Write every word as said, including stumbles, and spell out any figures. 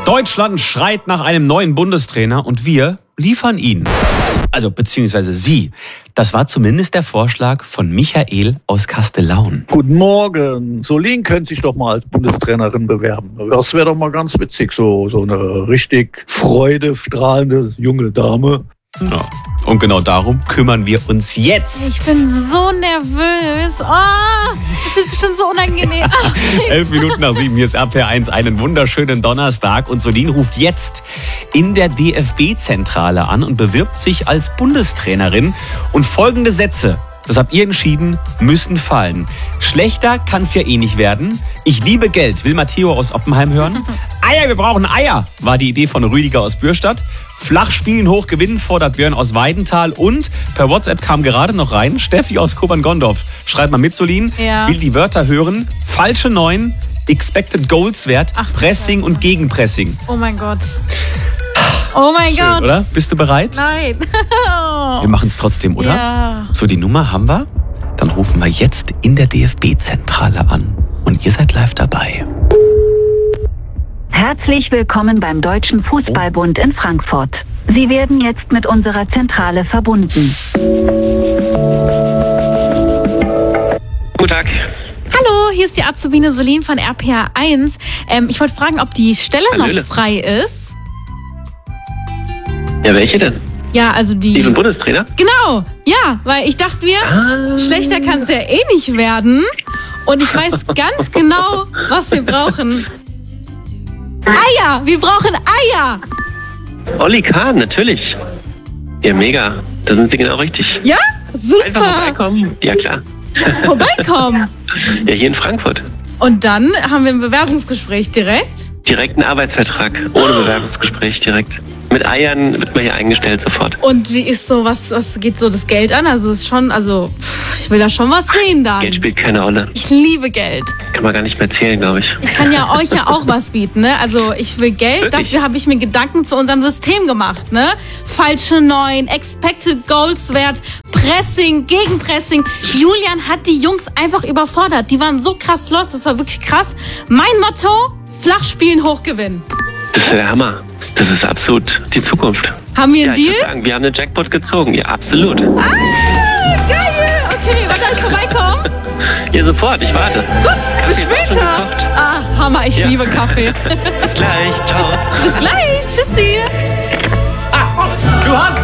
Deutschland schreit nach einem neuen Bundestrainer und wir liefern ihn. Also beziehungsweise Sie. Das war zumindest der Vorschlag von Michael aus Kastellaun. Guten Morgen. Solin könnte sich doch mal als Bundestrainerin bewerben. Das wäre doch mal ganz witzig, so, so eine richtig freudestrahlende junge Dame. Ja. Und genau darum kümmern wir uns jetzt. Ich bin so nervös. Oh, das ist bestimmt so unangenehm. Elf Minuten nach sieben, hier ist R P R eins. Einen wunderschönen Donnerstag. Und Solin ruft jetzt in der D F B-Zentrale an und bewirbt sich als Bundestrainerin. Und folgende Sätze, das habt ihr entschieden, müssen fallen. Schlechter kann es ja eh nicht werden. Ich liebe Geld, will Matteo aus Oppenheim hören. Eier, wir brauchen Eier, war die Idee von Rüdiger aus Bürstadt. Flach spielen, hoch gewinnen, fordert Björn aus Weidenthal. Und per WhatsApp kam gerade noch rein, Steffi aus Kobern-Gondorf. Schreibt mal mit, Solin. Ja. Will die Wörter hören. Falsche Neun, Expected Goals Wert, Ach, Pressing Scheiße. und Gegenpressing. Oh mein Gott. Oh mein Schön, Gott. oder? Bist du bereit? Nein. Wir machen es trotzdem, oder? Ja. So, die Nummer haben wir. Dann rufen wir jetzt in der D F B-Zentrale an. Und ihr seid live dabei. Herzlich willkommen beim Deutschen Fußballbund in Frankfurt. Sie werden jetzt mit unserer Zentrale verbunden. Guten Tag. Hallo, hier ist die Azubine Solin von R P R eins. Ähm, ich wollte fragen, ob die Stelle Hallöle. noch frei ist. Ja, welche denn? Ja, also die... Die vom Bundestrainer? Genau, ja, weil ich dachte mir, Ah. schlechter kann es ja eh nicht werden. Und ich weiß ganz genau, was wir brauchen. Eier! Wir brauchen Eier! Olli Kahn, natürlich. Ja, mega. Da sind Sie genau richtig. Ja? Einfach Super! vorbeikommen. Ja, klar. Vorbeikommen! Ja, hier in Frankfurt. Und dann haben wir ein Bewerbungsgespräch direkt. Direkt einen Arbeitsvertrag. Ohne Bewerbungsgespräch direkt. Mit Eiern wird man hier eingestellt sofort. Und wie ist so, was, was geht so das Geld an? Also ist schon, also pff, ich will da schon was sehen dann. Geld spielt keine Rolle. Ich liebe Geld. Kann man gar nicht mehr zählen, glaube ich. Ich kann ja euch ja auch was bieten, ne? Also ich will Geld, Wirklich? dafür habe ich mir Gedanken zu unserem System gemacht, ne? Falsche Neun, Expected Goals Wert, Pressing, Gegenpressing. Julian hat die Jungs einfach überfordert. Die waren so krass los, das war wirklich krass. Mein Motto, flach spielen, hoch gewinnen. Das ist der Hammer. Das ist absolut die Zukunft. Haben wir Ja, einen ich würde Deal? sagen, wir haben den Jackpot gezogen. Ja, absolut. Ah, geil! Okay, wann darf ich vorbeikommen? Ja, sofort. Ich warte. Gut, bis Kaffee ist auch schon später. gekocht. Ah, Hammer, ich Ja. liebe Kaffee. Bis gleich. Ciao. Bis gleich, tschüssi. Du hast